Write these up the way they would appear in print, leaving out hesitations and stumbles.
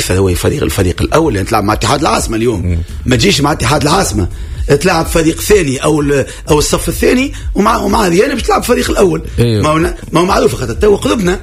أكثر هو الفريق الأول، يعني تلعب مع اتحاد العاصمة اليوم ما تجيش مع اتحاد العاصمة تلعب فريق ثاني أو الصف الثاني ومع ذيانا باش تلعب فريق الأول. ما هو معروف خاطر تو قربنا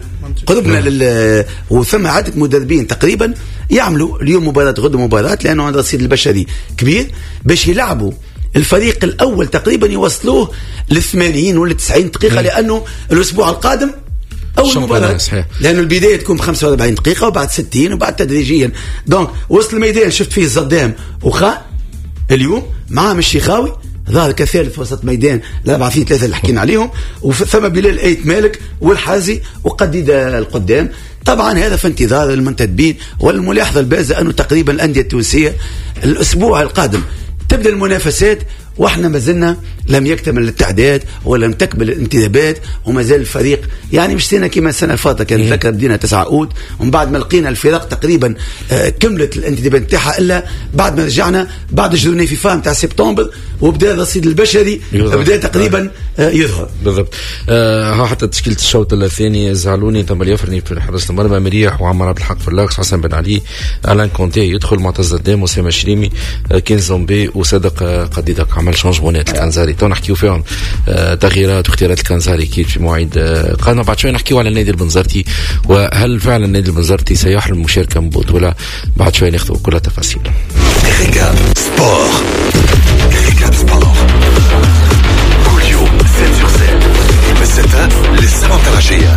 وثم عدد مدربين تقريبا يعملوا اليوم مباراة غد مباراة، لأنه عند الرصيد البشري كبير باش يلعبوا الفريق الأول تقريبا يوصلوه ل80 ولا 90 دقيقة، لأنه الأسبوع القادم أول مباراة، لأنه البداية تكون 45 دقيقة وبعد 60 وبعد تدريجيا. دونك وصل الميدان شفت فيه الزدام وخاء اليوم معهم الشيخاوي ظهر كثالث وسط ميدان 4-3 اللي حكينا عليهم، وثم بلال أيت مالك والحازي وقديد القدام. طبعا هذا في انتظار المنتدبين. والملاحظة البارزة أنه تقريبا الأندية التونسية الأسبوع القادم تبدأ المنافسات واحنا ما زلنا لم يكتمل التعداد ولم تكمل الانتدابات، وما زال الفريق يعني مش سنة كما السنة الفاتحة كان ذكر بدينا 9 أود، ومن بعد ما لقينا الفرق تقريبا كملت الانتدابات نتاعها إلا بعد ما رجعنا بعد جورني فيفا نتاع سبتمبر وبدأ الرصيد البشري بدأ تقريبا يظهر بالضبط. ها حتى تشكيلة الشوط الثاني زعلوني تم اليفرني في حراسة المرمى مريح وعمر عبد الحق في اللاكس، حسن بن علي، ألان كونتي يدخل، معتز الدام، وسام شريمي، كينزومبي وصدق قديدك عمل شانجمونات الكنزاري. تو نحكيو فيهم تغييرات واختيارات الكنزاري كيف في مواعيد قادمة. بعد شوي نحكيو على النادي البنزرتي وهل فعلا النادي البنزرتي سيحرم المشاركة من بطولة. بعد شوي ناخذ كل التفاصيل. ريكاب سبور كل يوم 7/7 من 6 للسبعة العشية.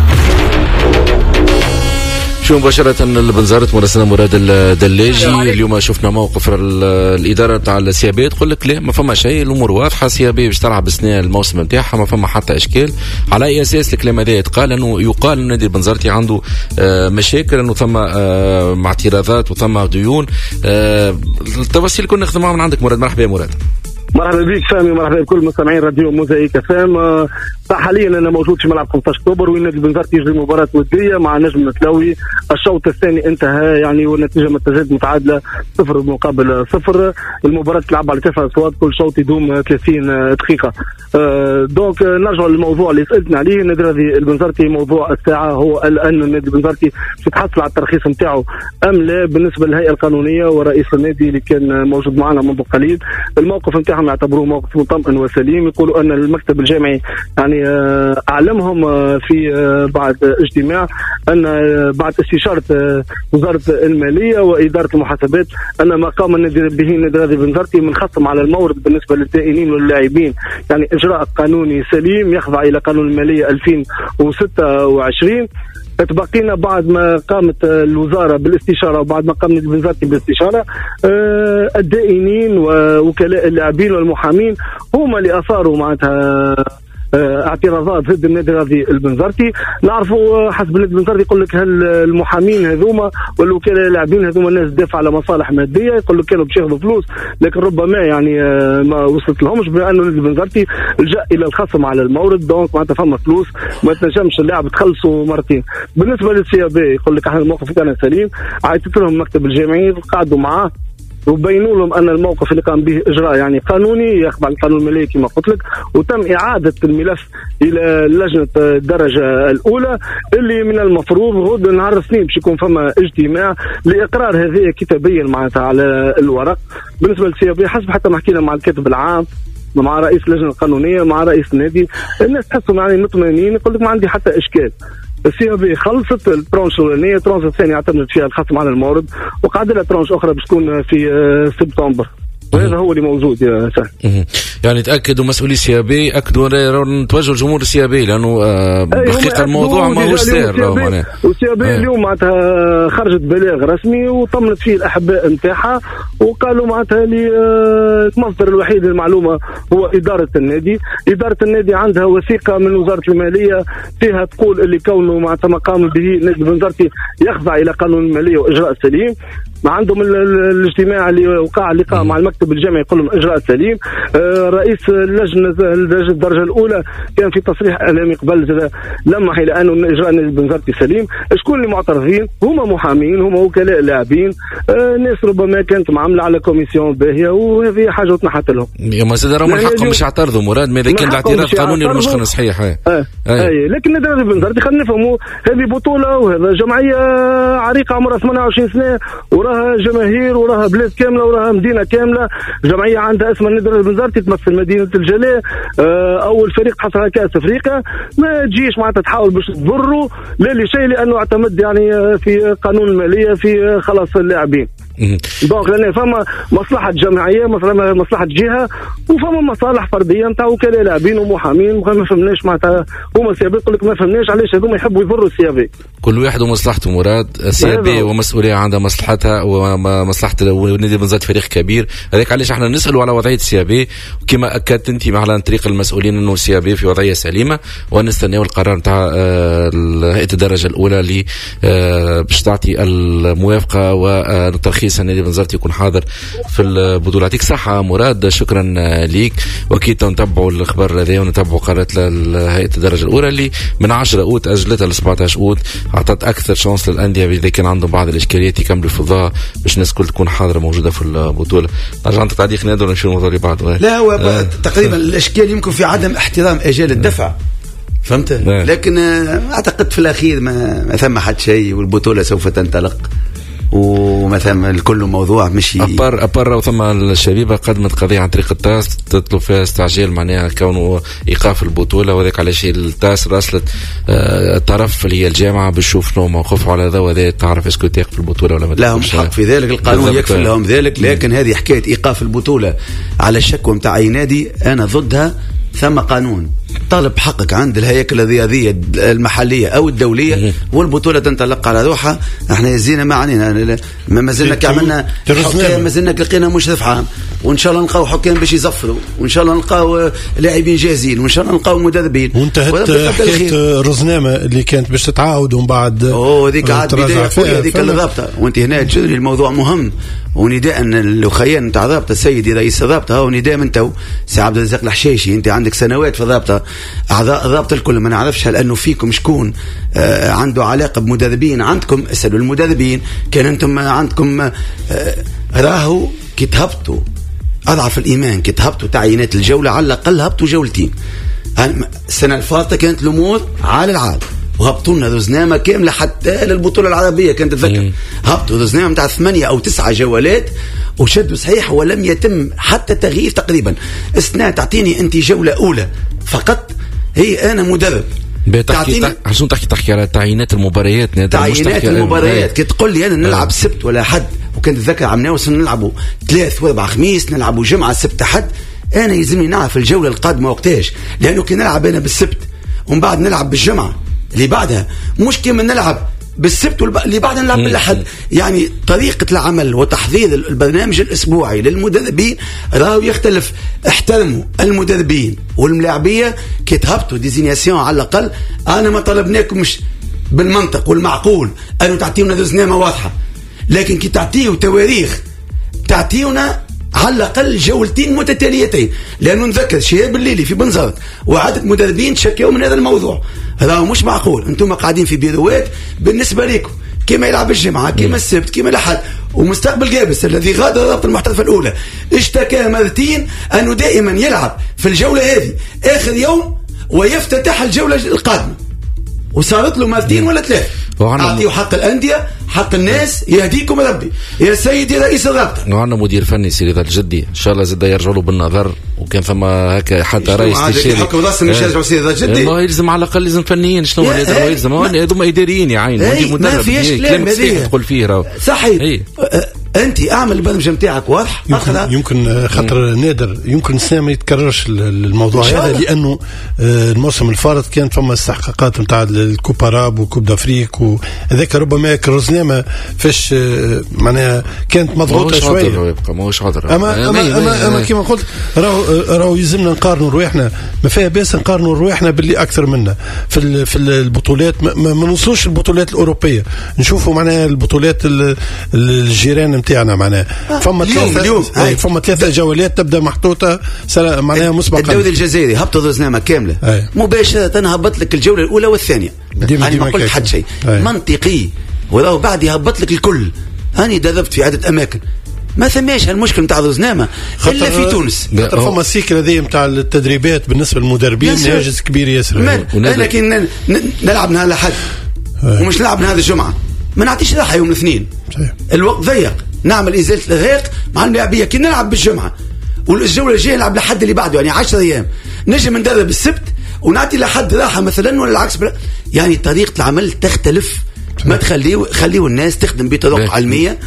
شو مباشرة البنزرت مراسلنا مراد الدلاجي. اليوم شفنا موقف الإدارة تاع السيابي تقول لك لا ما فما شيء، الأمور واضحة، سيابي باش تلعب بسنة الموسم نتاعها ما فما حتى إشكال. على أي أساس الكلام هذا يتقال؟ أنه يقال أن النادي البنزرتي عنده مشاكل، أنه ثم اعتراضات وثم ديون. التفاصيل كنا ناخذ معهم من عندك مراد. مرحبا يا مراد. مرحبا بك سامي، مرحبا بكل مستمعين راديو موزايك فام. حاليا انا موجود في ملعب 15 اكتوبر والنادي البنزرتي يجري مباراه وديه مع نجم التلاوي. الشوط الثاني انتهى يعني والنتيجه ما تزال متعادله 0 مقابل 0. المباراه تلعب على 9 أشواط، كل شوط يدوم 30 دقيقه. دونك نرجع للموضوع اللي سالتنا عليه. النادي البنزرتي موضوع الساعه هو الان النادي البنزرتي يتحصل على الترخيص نتاعو ام لا. بالنسبه للهيئه القانونيه ورئيس النادي اللي كان موجود معنا منذ قليل، الموقف نتاعهم يعتبروه موقف مطمئن وسليم. يقولوا ان المكتب الجامعي يعني اعلمهم في بعد اجتماع ان بعد استشاره وزاره الماليه واداره المحاسبات ان ما قام النادي به النادي البنزرتي من خصم على المورد بالنسبه للدائنين واللاعبين يعني اجراء قانوني سليم يخضع الى قانون الماليه 2026. تبقينا بعد ما قامت الوزارة بالاستشارة وبعد ما قام النادي البنزرتي بالاستشارة الدائنين ووكلاء اللاعبين والمحامين هم اللي أثاروا معناتها اعتراضات ضد النادي البنزرتي. نعرفوا حسب النادي البنزرتي يقول لك هل المحامين هذوما والوكلاء اللاعبين هذوما الناس تدافع على مصالح ماديه، يقول لك كانوا باش ياخذوا فلوس لكن ربما يعني ما وصلت لهمش، بما انه النادي البنزرتي لجأ الى الخصم على المورد. دونك معناتها فما فلوس ما تنجمش اللاعب تخلصوا مرتين. بالنسبه للسي بي يقول لك احنا الموقف كان سليم، عيطت لهم المكتب الجامعي قعدوا معاه وبينوا لهم ان الموقف اللي قام به اجراء يعني قانوني يخضع للقانون المالي كما قلت لك، وتم اعاده الملف الى لجنه الدرجه الاولى اللي من المفروض غد نهار الاثنين باش يكون فما اجتماع لاقرار هذه كتابيا معناتها على الورق. بالنسبه للسي بي حسب حتى ما حكينا مع الكاتب العام مع رئيس اللجنه القانونيه مع رئيس النادي، الناس تحسوا يعني مطمئنين. يقول لك ما عندي حتى اشكال. السي بي خلصت الترونش الاولانيه، الترونش الثانيه اعتمدت فيها الخصم على المورد وقعد لها ترونش اخرى باش تكون في سبتمبر، وهذا هو اللي موجود يا سهل. يعني تاكدوا مسؤولي السيابي اكدوا نتوجه الجمهور السيابي لانه بحقيقه الموضوع ما هو سير. والسيابي اليوم معناتها خرجت بلاغ رسمي وطمنت فيه الاحباء نتاعها وقالوا معناتها المصدر الوحيد للمعلومه هو اداره النادي. اداره النادي عندها وثيقه من وزاره الماليه فيها تقول اللي كونه معناتها ما قام به النادي البنزرتي يخضع الى قانون الماليه واجراء سليم. ما عندهم الاجتماع اللي وقع اللقاء مع المكتب المكتب الجامعي يقول لهم اجراء سليم. رئيس اللجنه الدرجه الاولى كان في تصريح اعلامي قبل لمح الى انه اجراء نادي بنزرتي سليم. شكون اللي معترضين؟ هما محامين، هما وكلاء لاعبين، ناس ربما كانت معامله على كوميسيون باهيه وهذه حاجه وتنحت لهم. ما سيدي راهم من حقهم مش يعترضوا مراد، ما اذا كان الاعتراض قانوني ولا مش صحيح. لكن نادي بنزرتي خلينا نفهموا هذه بطوله وهذا جمعيه عريقه عمرها 28 سنه وراها جماهير وراها بلاد كامله وراها مدينه كامله. جمعيه عندها اسمها نادي بنزرتي تمثل مدينه الجلاء، اول فريق حصل على كاس افريقيا. ما تجيش معناتها تحاول باش تضروا لا لشيء لانه اعتمد يعني في قانون الماليه في خلاص اللاعبين. دونك لان فما مصلحه جمعيه، مصلحه جهه، وفما مصالح فرديه نتاع وكلاء لاعبين ومحامين. ما فهمناش معناتها هما السيابي يقول لك ما فهمناش علاش هذوما يحبوا يضروا السيابي. كل واحد ومصلحته مراد. السيابي ومسؤوليه عندها مصلحتها ومصلحه ونادي بنزرتي فريق كبير. هذاك علاش احنا نسالوا على وضعيه السيابي، وكما اكدت انت على طريق المسؤولين انه السيابي في وضعيه سليمه، ونستناو القرار نتاع هيئه الدرجه الاولى اللي باش تعطي الموافقه والترخيص النادي بنزرتي يكون حاضر في البطولة. يعطيك صحة مراد، شكرا ليك. واكيد نتابعوا الخبر هذا ونتابعوا قرارات هيئة الدرجة الأولى اللي من 10 أوت أجلتها ل 17 أوت، أعطت أكثر شانس للأندية إذا كان عندهم بعض الإشكاليات يكملوا يفضها باش الناس كل تكون حاضرة موجودة في البطولة. نرجع عند تعليق نادر ونمشي الموضوع اللي بعده. لا هو تقريبا الإشكال يمكن في عدم احترام أجال الدفع، فهمت؟ لكن أعتقد في الأخير ما ثم حد شيء والبطولة سوف تنطلق ومثلا الكل موضوع مش أبر وثم الشبيبة قدمت قضية عن طريق التاس تطلب فيها استعجال معناها كونه إيقاف البطولة، وذلك على شيء التاس راسلت الطرف اللي هي الجامعة بشوف شنو موقفه على ذا وذا، تعرف اسكو تيقف البطولة ولا ما لهم حق في ذلك، القانون يكفل لهم ذلك. لكن هذه حكاية إيقاف البطولة على الشكوى متاع أي نادي أنا ضدها. ثم قانون طالب حقك عند الهياكل الرياضية المحلية أو الدولية والبطولة تنطلق على روحها. احنا يزينا ما عنينا، ما زلنا كعملنا حكام، ما زلنا لقينا مشرف عام، وإن شاء الله نلقاو حكام باش يزفروا، وإن شاء الله نلقاو لاعبين جاهزين، وإن شاء الله نلقاو مدربين. وانتهت حكاية رزنامة اللي كانت باش تتعاود ومن بعد هذيك عاد بداية قوية هذيك الرابطة. وانت هنا تجري الموضوع مهم، ونداء الخيان نتاع الرابطة سيدي رئيس الرابطة، ونداء من تو سي عبد الرزاق الحشاشي، انت عندك سنوات في الرابطة، اعضاء الرابطة الكل ما نعرفش هل انه فيكم شكون عنده علاقة بمدربين عندكم، اسألوا المدربين. كان انتم عندكم راهو كي تهبطوا اضعف الايمان، كي تهبطوا تعيينات الجولة على الاقل هبطوا جولتين. السنة الفاتحة كانت الامور على العال، وهبطوا لنا رزنامة كاملة حتى للبطولة العربية كانت تتذكر، هبطوا رزنامة متاع 8 أو 9 جولات وشدوا صحيح، ولم يتم حتى تغيير تقريبا. تعطيني أنت جولة أولى فقط، هي أنا مدرب عشان تحكي على تعيينات المباريات. تعيينات المباريات كي تقول لي أنا نلعب سبت ولا حد، وكنت تذكر عم ناوس نلعبوا 3 و4 خميس، نلعبوا جمعة سبت حد. أنا يلزمني نعرف الجولة القادمة وقتاش، لأنه كي نلعب أنا بالسبت ومن بعد نلعب بالجمعة اللي بعدها، مش كما نلعب بالسبت اللي بعدها نلعب بالأحد. يعني طريقة العمل وتحضير البرنامج الأسبوعي للمدربين راهو يختلف. احترموا المدربين والملاعبية كي تهبطوا ديزينياسيون على الأقل. أنا ما طلبناكم مش بالمنطق والمعقول أنه تعطيونا رزنامة واضحة، لكن كي تعطيوا تواريخ تعطيونا على الأقل جولتين متتاليتين. لأنه نذكر شهاب الليلي في بنزرت وعدد مدربين تشكيوا من هذا الموضوع. هذا مش معقول، أنتم قاعدين في بيروات بالنسبة لكم كما يلعب الجمعة كما السبت كما الأحد. ومستقبل جابس الذي غادر الرابطة المحترفة الأولى اشتكى مرتين أنه دائما يلعب في الجولة هذه آخر يوم ويفتتح الجولة القادمة، وصارت له مرتين ولا 3. أعطيه حق الأندية، حق الناس، يهديكم ربي يا سيدي رئيس الرابطة. وعندنا مدير فني سيري ذا الجدي إن شاء الله زاد يرجع له بالنظر، وكان ثم هكا حتى رئيس استشاري حكم راسه مش يرجعوا سيري ذا الجدي. ما يلزم على الأقل لازم فنيين، شنو يلزم هذوما إداريين يا عين. ما فيش كلام هذه تقول فيه صحيح. أنت أعمل البرنامج نتاعك واضح. يمكن خاطر نادر يمكن السنة ما يتكررش الموضوع هذا، لأنه الموسم الفارط كانت فما استحقاقات نتاع الكوباراب وكوب دافريك، وهذاك ربما الرزنامة فاش معناها كانت مضغوطة شوية. ماهوش حاضر. أما كما قلت راهو يلزمنا نقارنوا رواحنا، ما فيها بأس نقارنوا رواحنا باللي أكثر منا في البطولات. ما نوصلوش البطولات الأوروبية، نشوفوا معناها البطولات الجيران نتاعنا معناها فما ثلاثة جولات تبدا محطوطة معناها مسبقا. الدوري الجزائري هبطوا ذوزنامة كاملة مباشرة، هبط لك الجولة الأولى والثانية، يعني ما قلت حد شيء منطقي، ولو بعد يهبط لك الكل. هاني دربت في عدة أماكن ما ثماش هالمشكل نتاع ذوزنامة إلا في تونس. فما السيكل هذه نتاع التدريبات بالنسبة للمدربين ناجز كبير ياسر. أنا كي نلعب نهار الأحد ومش نلعب نهار الجمعة ما نعطيش راحة يوم الاثنين، الوقت ضيق، نعمل إزالة الإرهاق مع اللاعبية. كي نلعب بالجمعة والجولة الجاية نلعب لحد اللي بعده، يعني 10 أيام نجم ندرب السبت ونعطي لحد راحة مثلا ولا العكس. يعني طريقة العمل تختلف، ما خليه الناس تخدم بطرق علمية.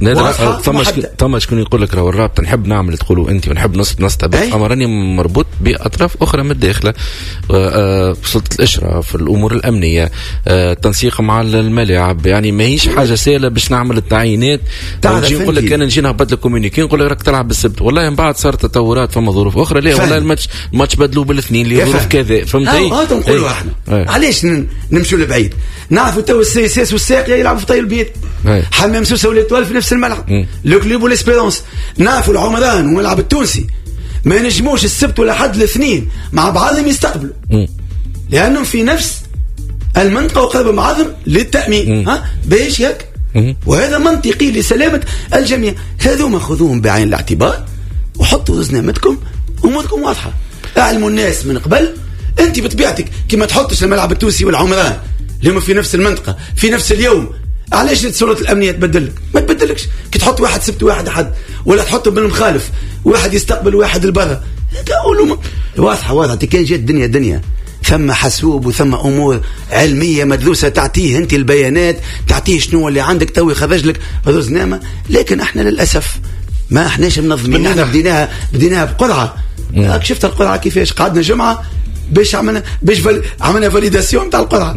ثم شكون يقول لك راهو الرابطه نحب نعمل تقولوا انت ونحب نستبق، اما راني مربوط باطراف اخرى من الداخله، سلطه الاشراف، الامور الامنيه، التنسيق مع الملاعب، يعني ماهيش حاجه سهله باش نعمل التعيينات. نجي نقول لك انا نجي نهبط لك كومونيكي نقول لك راك تلعب بالسبت، والله من بعد صارت تطورات فما ظروف اخرى، لا والله الماتش بدلوا بالاثنين لظروف كذا، فهمتي؟ هذا نقولوا احنا علاش نمشوا لبعيد. نعرفوا تو السيساس والساقيه يلعبوا في طي البيت، حمام سوسه والاتوال في نفس الملعب، لو كلوب والاسبيرونس. نعرفوا العمران والملعب التونسي ما ينجموش السبت ولا حد الاثنين مع بعضهم يستقبلوا، لانهم في نفس المنطقه وقرب بعضهم للتامين. بايش هيك؟ وهذا منطقي لسلامه الجميع. هذوما خذوهم بعين الاعتبار وحطوا ذوزنامتكم، اموركم واضحه. اعلموا الناس من قبل. انت بطبيعتك كما تحطش الملعب التونسي والعمران اللي هم في نفس المنطقه في نفس اليوم، علاش السلطات الامنيه تبدلك؟ ما تبدلكش. كي تحط واحد سبت واحد احد، ولا تحطهم بالمخالف، واحد يستقبل واحد البرا، قولوا واضحه. كان جات دنيا ثم حسوب وثم امور علميه مدروسه، تعطيه انت البيانات، تعطيه شنو اللي عندك توي خرج لك ذوزنامه. لكن احنا للاسف ما احناش منظمين، احنا بديناها بقرعه. شفت القرعه كيفاش؟ قعدنا جمعه باش عملنا فاليداسيون تاع القرعه.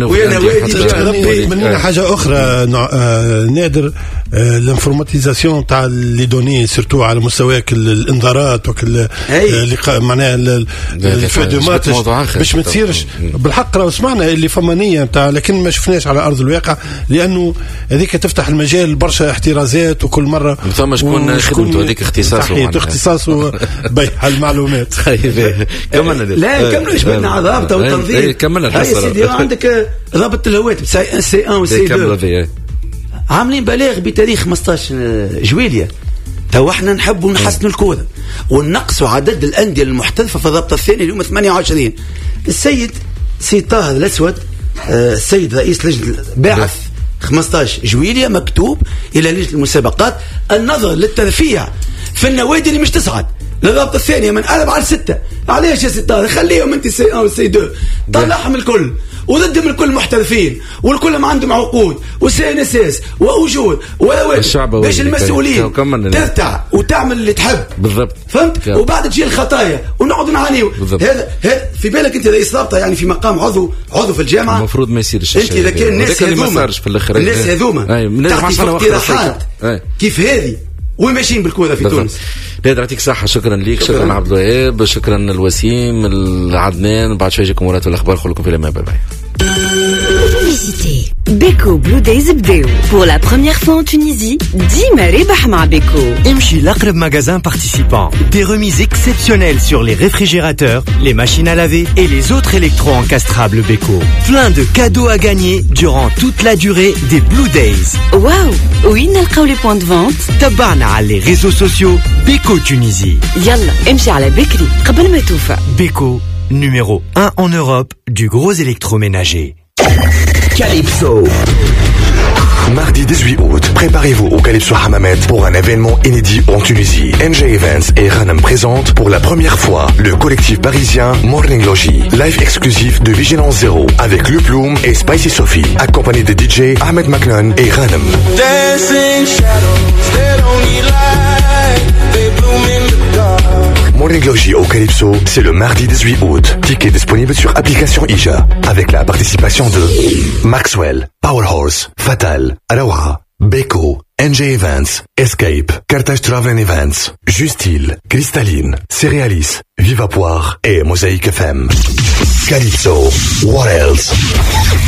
من حاجه اخرى نادر، الانفورماتيزاسيون تاع لي دوني سورتو على مستوى الانذارات معناها الفو دو ماتش باش ما تصيرش. بالحق راه سمعنا اللي فما نيه نتاع، لكن ما شفناش على ارض الواقع، لانه هذيك تفتح المجال برشا احترازات وكل مره. ثم شكون هذيك اختصاصه بيع المعلومات. لا كملوا جبنا على ضابطه وتنظيم. كملنا الحصه. عندك ضابط الهواتف سي 1 وسي 2 عاملين بلاغ بتاريخ 15 جويلية. تو احنا نحبوا نحسنوا الكوره ونقصوا عدد الانديه المحترفه في الضبط الثاني اليوم 28. السيد سي طاهر الاسود السيد رئيس لجنه باعث 15 جويلية مكتوب الى لجنه المسابقات النظر للترفيع في النوادي اللي مش تصعد للرابطه الثانيه من 4 ل 6. علاش يا سي طاهر؟ خليهم انت سي 1 وسي 2 طلعهم الكل وضدهم الكل محترفين والكل ما عندهم عقود وسي ان اس اس واجور باش المسؤولين ترتع وتعمل اللي تحب. بالضبط. فهمت؟ وبعد تجي الخطايا ونقعد نعانيو. هذا في بالك انت رئيس رابطه، يعني في مقام عضو في الجامعه المفروض ما يصيرش. انت اذا كان الناس هذوما تعطي اقتراحات كيف هذه وين ماشيين بالكوره في تونس. نادر يعطيك صحة. شكرا ليك، شكرا عبد الوهاب، شكرا الوسيم العدنان. بعد شوي يجيكم مرات الاخبار. خليكم في الامان. باي باي. Beko Blue Days بداو pour la première fois en Tunisie. ديما ربح مع بيكو. امشي لأقرب magasin participant. Des remises exceptionnelles sur les réfrigérateurs, les machines à laver et les autres électro-encastrables Beko. Plein de cadeaux à gagner durant toute la durée des Blue Days. Waouh, وين نلقاو les points de vente؟ تبعنا على les réseaux sociaux Beko Tunisie. يلا امشي على بكري قبل ما توفى. Beko, numéro 1 en Europe du gros électroménager. Calypso. Mardi 18 août, préparez-vous au Calypso Hammamet pour un événement inédit en Tunisie. NJ Events et Ghanem présentent pour la première fois le collectif parisien Morning Logis. Live exclusif de Vigilance Zéro avec Le Plume et Spicy Sophie, accompagné des DJ Ahmed Macnon et Ghanem. Morning Logis au Calypso, c'est le mardi 18 août. Ticket disponible sur application IJA avec la participation de Maxwell, Powerhorse, Fatal, Arawa, Beko, NJ Events, Escape, Carthage Travel Events, Justil, Cristalline, Cerealis, Viva Poire et Mosaïque FM. Calypso, what else?